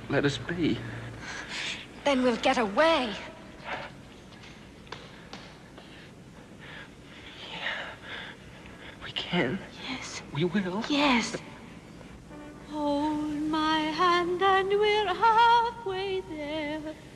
let us be. Then we'll get away. Yeah. We can. Yes. We will. Yes. Hold my hand and we're halfway there.